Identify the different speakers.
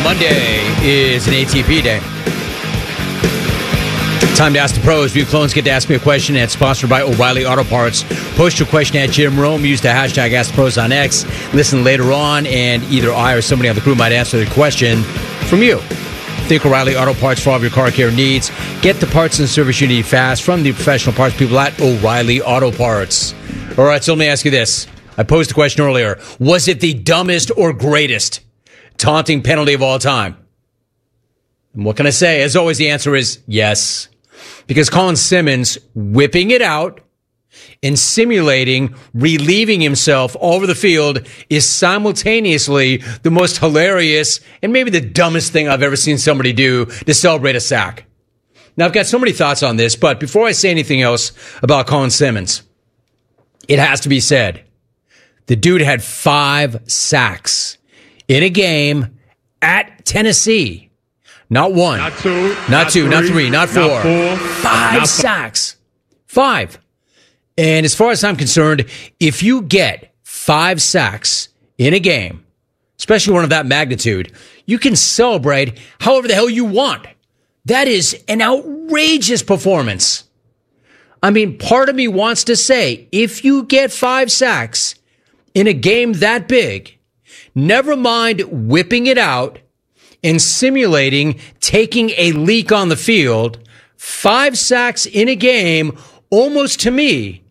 Speaker 1: Monday is an ATP day. Time to ask the pros. View clones get to ask me a question. It's sponsored by O'Reilly Auto Parts. Post your question at Jim Rome. Use the hashtag AskThePros on X. Listen later on, and either I or somebody on the crew might answer the question from you. Think O'Reilly Auto Parts for all of your car care needs. Get the parts and service you need fast from the professional parts people at O'Reilly Auto Parts. All right, so let me ask you this. I posed a question earlier. Was it the dumbest or greatest taunting penalty of all time? And what can I say? As always, the answer is yes. Because Colin Simmons whipping it out and simulating relieving himself all over the field is simultaneously the most hilarious and maybe the dumbest thing I've ever seen somebody do to celebrate a sack. Now, I've got so many thoughts on this, but before I say anything else about Colin Simmons, it has to be said, the dude had 5 sacks in a game at Tennessee. Not 1,
Speaker 2: not 2,
Speaker 1: not 2, not 3, not 4,
Speaker 2: not 4
Speaker 1: 5 sacks. 5. And as far as I'm concerned, if you get 5 sacks in a game, especially one of that magnitude, you can celebrate however the hell you want. That is an outrageous performance. I mean, part of me wants to say, if you get 5 sacks in a game that big, never mind whipping it out and simulating taking a leak on the field, 5 sacks in a game, almost to me,